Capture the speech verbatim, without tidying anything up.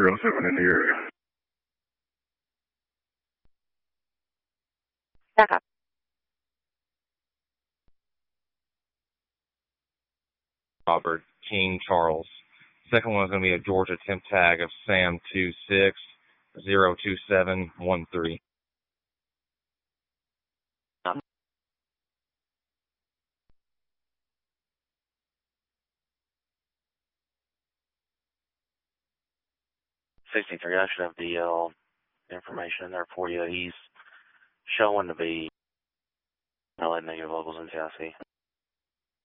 three oh seven in the area. Back up. Robert King Charles. Second one is going to be a Georgia temp tag of Sam two six zero two seven one three. sixty-three, I should have the uh, information in there for you. He's showing to be L A negative locals in Tennessee.